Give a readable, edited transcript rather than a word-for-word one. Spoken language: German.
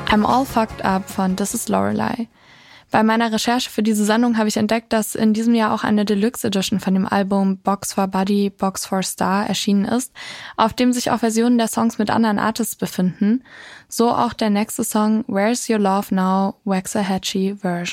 I'm All Fucked Up von This Is Lorelei. Bei meiner Recherche für diese Sendung habe ich entdeckt, dass in diesem Jahr auch eine Deluxe Edition von dem Album Box for Body, Box for Star erschienen ist, auf dem sich auch Versionen der Songs mit anderen Artists befinden. So auch der nächste Song Where's Your Love Now, Waxahachie Version.